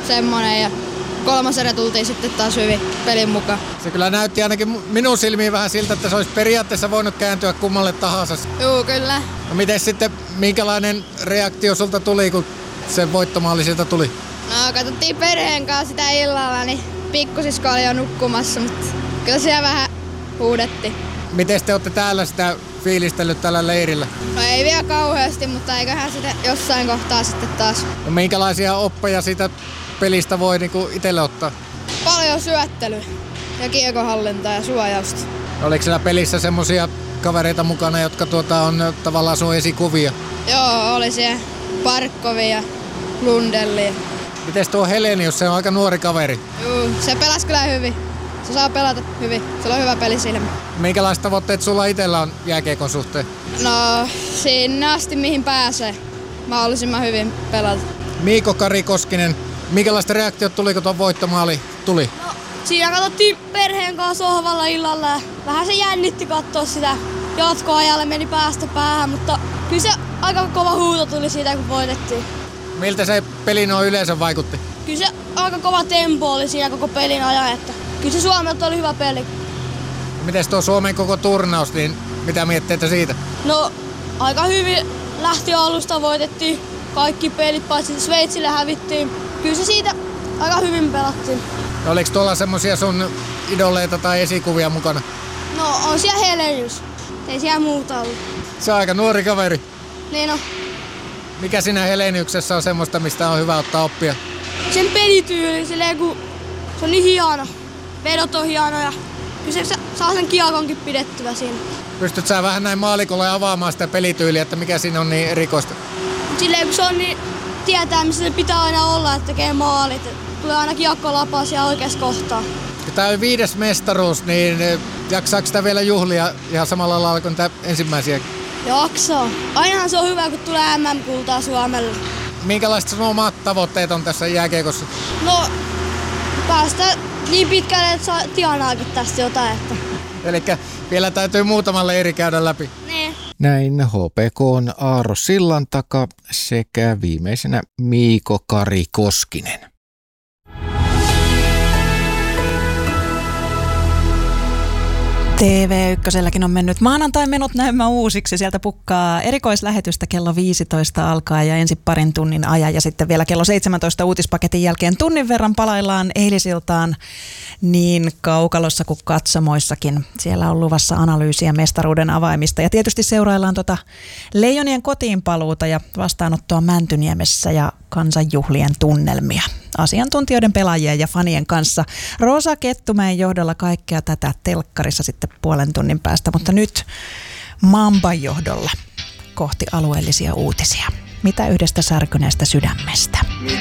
semmonen ja 3. erä tultiin sitten taas hyvin pelin mukaan. Se kyllä näytti ainakin minun silmiin vähän siltä, että se olisi periaatteessa voinut kääntyä kummalle tahansa. Juu, kyllä. No miten sitten, minkälainen reaktio sulta tuli, kun se voittomaali sieltä tuli? No katsottiin perheen kanssa sitä illalla, niin pikkusisko oli jo nukkumassa, mutta kyllä siellä vähän huudettiin. Miten te olette täällä sitä fiilistellyt tällä leirillä? No ei vielä kauheasti, mutta eiköhän sitä jossain kohtaa sitten taas. No minkälaisia oppeja siitä pelistä voi niinku itselle ottaa? Paljon syöttelyä ja kiekohallintaa ja suojausta. Oliko siellä pelissä semmosia kavereita mukana, jotka on tavallaan sun esikuvia? Joo, oli siellä Parkkovi ja Lundelli. Mites tuo Helenius, se on aika nuori kaveri? Juu, se pelasi kyllä hyvin. Se saa pelata hyvin. Sillä on hyvä pelisilmä. Minkälaiset tavoitteet sulla itsellä on jääkiekon suhteen? No, sinne asti mihin pääsee. Mahdollisimman hyvin pelata. Miiko Kari Koskinen, minkälaista reaktiot tuli, kun tuon voittomaali tuli? No, siinä katsottiin perheen kanssa sohvalla illalla ja vähän se jännitti katsoa sitä. Jatkoajalle meni päästä päähän, mutta kyllä se aika kova huuto tuli siitä, kun voitettiin. Miltä se peli noin yleensä vaikutti? Kyllä se aika kova tempo oli siinä koko pelin ajan, että kyllä se Suomelta oli hyvä peli. Mites tuo Suomen koko turnaus, niin mitä mietteitä siitä? No, aika hyvin lähti alusta, voitettiin kaikki pelit, paitsi Sveitsille hävittiin. Kyllä se siitä aika hyvin pelattiin. No, oliko tuolla semmosia sun idoleita tai esikuvia mukana? No, on siellä Helenius. Ei siellä muuta ollut. Se on aika nuori kaveri. Niin no. Mikä siinä Heleniuksessa on semmoista, mistä on hyvä ottaa oppia? Sen pelityyli, silleen kun se on niin hieno. Vedot on hieno ja kyllä se saa sen kiekonkin pidettyä siinä. Pystyt sä vähän näin maalikolle avaamaan sitä pelityyliä, että mikä siinä on niin erikoista? Silleen kun se on niin, tietää missä se pitää aina olla, että tekee maalit. Tulee aina kiekko lapaa siellä oikeassa kohtaa. Tämä on 5. mestaruus, niin jaksaako sitä vielä juhlia ihan samalla lailla kuin ensimmäisiä? Jaksaa. Ainahan se on hyvä, kun tulee MM-kultaa Suomelle. Minkälaiset sun omat tavoitteet on tässä jääkiekossa? No, päästä niin pitkälle, että saa tienaakin tästä jotain. Että. Elikkä vielä täytyy muutama leiri käydä läpi. Niin. Näin HPK:n Aaro Sillantaka sekä viimeisenä Miiko Kari Koskinen. TV1:lläkin on mennyt maanantain menot näemmä uusiksi. Sieltä pukkaa erikoislähetystä kello 15 alkaa ja ensin parin tunnin ajan ja sitten vielä kello 17 uutispaketin jälkeen tunnin verran palaillaan eilisiltaan niin kaukalossa kuin katsomoissakin. Siellä on luvassa analyysiä mestaruuden avaimista ja tietysti seuraillaan Leijonien kotiinpaluuta ja vastaanottoa Mäntyniemessä ja kansanjuhlien tunnelmia. Asiantuntijoiden, pelaajien ja fanien kanssa. Rosa Kettumäen johdolla kaikkea tätä telkkarissa sitten puolen tunnin päästä, mutta nyt Mamban johdolla kohti alueellisia uutisia. Mitä yhdestä särkyneestä sydämestä?